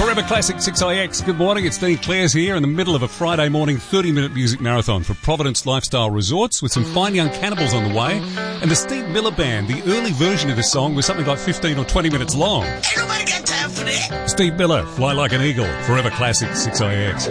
Forever Classic 6IX. Good morning, it's Dean Clares here in the middle of a Friday morning 30-minute music marathon for Providence Lifestyle Resorts with some fine young cannibals on the way. And the Steve Miller Band, the early version of this song was something like 15 or 20 minutes long. Ain't nobody got time for that. Steve Miller, Fly Like an Eagle, Forever Classic 6IX.